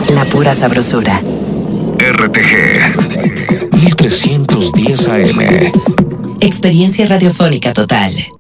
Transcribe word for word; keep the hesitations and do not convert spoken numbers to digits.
La pura sabrosura. R T G mil trescientos diez A M. Experiencia radiofónica total.